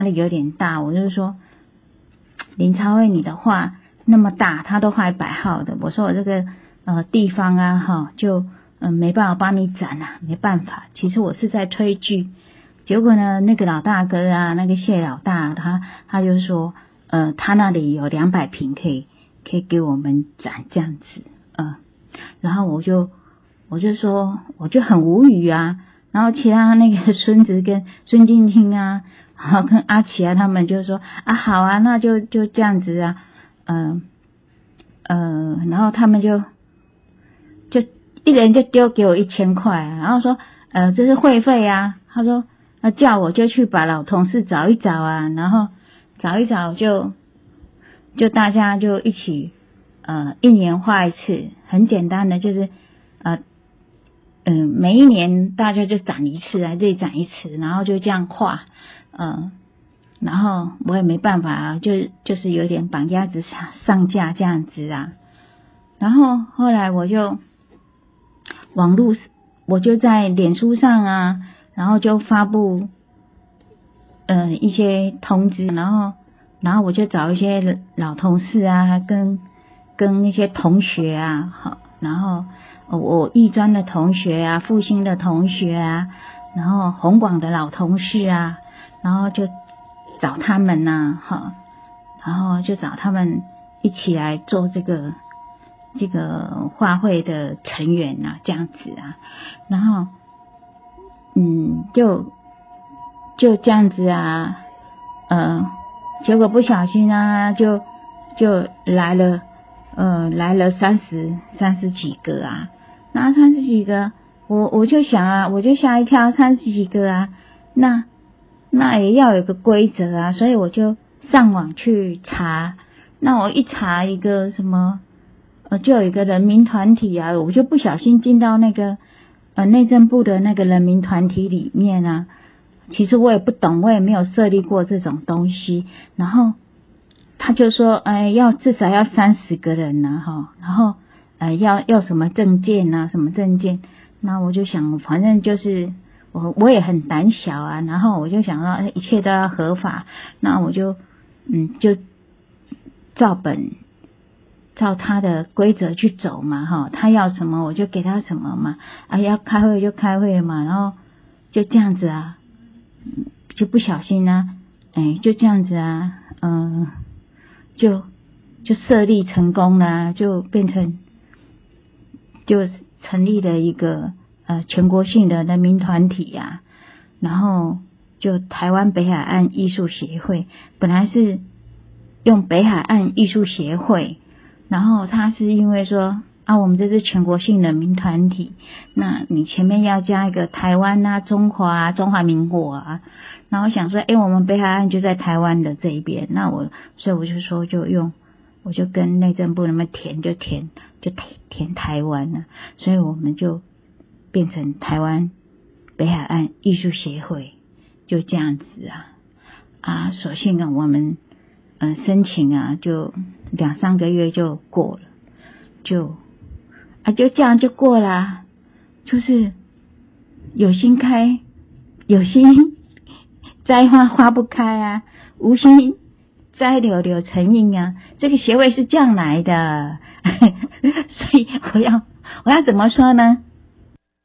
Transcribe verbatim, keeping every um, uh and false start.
那有点大，我就是说林超慧你的画那么大，他都画一百号的，我说我这个呃地方啊哈就嗯、呃、没办法帮你展啊，没办法，其实我是在推剧。结果呢，那个老大哥啊，那个谢老大，他他就说，呃，他那里有两百平可以可以给我们展这样子，呃，然后我就我就说，我就很无语啊。然后其他那个孙子跟孙静清啊，然后跟阿奇啊，他们就说啊，好啊，那就就这样子啊，嗯呃, 呃，然后他们就就一人就丢给我一千块，然后说，呃，这是会费啊，他说。那叫我就去把老同事找一找啊，然后找一找就就大家就一起呃一年画一次，很简单的就是呃嗯、呃、每一年大家就展一次啊，这里展一次，然后就这样画，嗯、呃，然后我也没办法啊，就就是有点绑鸭子上上架这样子啊，然后后来我就网络我就在脸书上啊。然后就发布呃一些通知，然后然后我就找一些老同事啊，跟跟那些同学啊，好，然后我艺专的同学啊，复兴的同学啊，然后弘广的老同事啊，然后就找他们呐、啊，好，然后就找他们一起来做这个这个画会的成员啊，这样子啊，然后。嗯，就就这样子啊，呃，结果不小心啊，就就来了，呃，来了三十三十几个啊，那三十几个，我我就想啊，我就吓一跳，三十几个啊，那那也要有个规则啊，所以我就上网去查，那我一查一个什么，呃，就有一个人民团体啊，我就不小心进到那个。呃，内政部的那个人民团体里面啊，其实我也不懂，我也没有设立过这种东西。然后他就说，哎，要至少要三十个人呢，哈，然后呃，要要什么证件啊，什么证件？那我就想，反正就是我我也很胆小啊，然后我就想到一切都要合法，那我就嗯就照本。照他的规则去走嘛，哈，他要什么我就给他什么嘛，啊，要开会就开会嘛，然后就这样子啊，就不小心啊，哎，就这样子啊，嗯、呃，就就设立成功了，就变成就成立了一个呃全国性的人民团体呀、啊，然后就台湾北海岸艺术协会，本来是用北海岸艺术协会。然后他是因为说啊，我们这是全国性人民团体，那你前面要加一个台湾啊、中华啊、中华民国啊，然后想说，哎，我们北海岸就在台湾的这一边，那我所以我就说就用，我就跟内政部那么填就填就填填台湾了，所以我们就变成台湾北海岸艺术协会，就这样子啊啊，所幸啊我们。嗯、呃，申请啊，就两三个月就过了，就啊就这样就过了、啊，就是有心开，有心栽花花不开啊，无心栽柳柳成荫啊，这个协会是这样来的，所以我要我要怎么说呢？